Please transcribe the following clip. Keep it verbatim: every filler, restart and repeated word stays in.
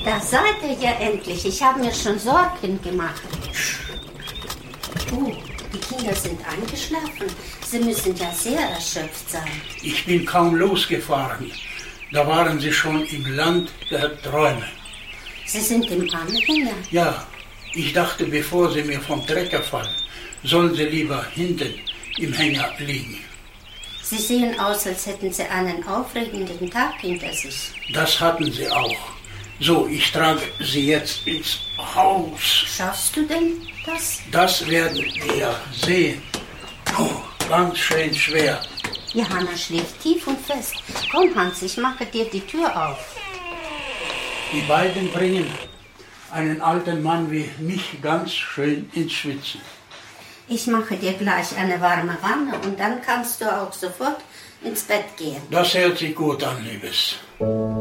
Da seid ihr ja endlich. Ich habe mir schon Sorgen gemacht. Oh, die Kinder sind eingeschlafen. Sie müssen ja sehr erschöpft sein. Ich bin kaum losgefahren. Da waren sie schon im Land der Träume. Sie sind im Anhänger? Ja, ich dachte, bevor sie mir vom Trecker fallen, sollen sie lieber hinten im Hänger liegen. Sie sehen aus, als hätten Sie einen aufregenden Tag hinter sich. Das hatten sie auch. So, ich trage sie jetzt ins Haus. Schaffst du denn das? Das werden wir sehen. Oh, ganz schön schwer. Johanna schläft tief und fest. Komm, Hans, ich mache dir die Tür auf. Die beiden bringen einen alten Mann wie mich ganz schön ins Schwitzen. Ich mache dir gleich eine warme Wanne und dann kannst du auch sofort ins Bett gehen. Das hört sich gut an, Liebes.